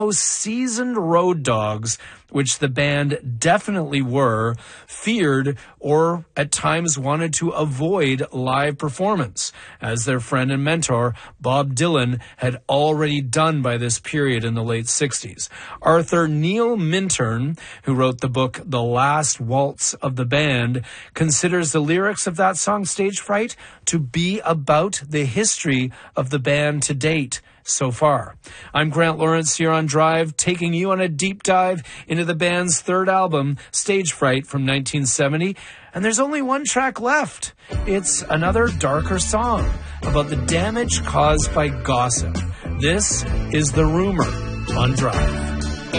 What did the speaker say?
seasoned road dogs, which the band definitely were, feared or at times wanted to avoid live performance, as their friend and mentor Bob Dylan had already done by this period in the late 60s. Arthur Neil Minturn, who wrote the book The Last Waltz of the Band, considers the lyrics of that song, Stage Fright, to be about the history of the band to date so far. I'm Grant Lawrence here on Drive, taking you on a deep dive into the band's third album, Stage Fright, from 1970. And there's only one track left. It's another darker song about the damage caused by gossip. This is The Rumor on Drive.